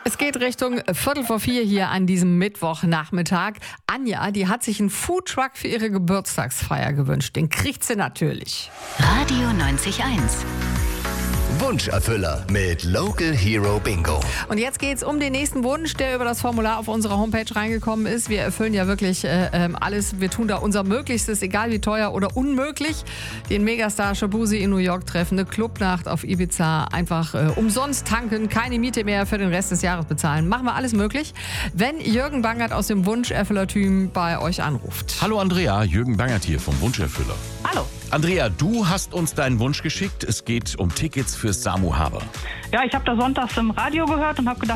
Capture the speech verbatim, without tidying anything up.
Es geht Richtung Viertel vor vier hier an diesem Mittwochnachmittag. Anja, die hat sich einen Foodtruck für ihre Geburtstagsfeier gewünscht. Den kriegt sie natürlich. Radio neunzig eins. Wunscherfüller mit Local Hero Bingo. Und jetzt geht's um den nächsten Wunsch, der über das Formular auf unserer Homepage reingekommen ist. Wir erfüllen ja wirklich äh, alles. Wir tun da unser Möglichstes, egal wie teuer oder unmöglich. Den Megastar Shaboozey in New York treffen, eine Clubnacht auf Ibiza, einfach äh, umsonst tanken, keine Miete mehr für den Rest des Jahres bezahlen. Machen wir alles möglich, wenn Jürgen Bangert aus dem Wunscherfüllerteam bei euch anruft. Hallo Andrea, Jürgen Bangert hier vom Wunscherfüller. Hallo. Andrea, du hast uns deinen Wunsch geschickt. Es geht um Tickets für Samu Haber. Ja, ich habe da sonntags im Radio gehört und habe gedacht,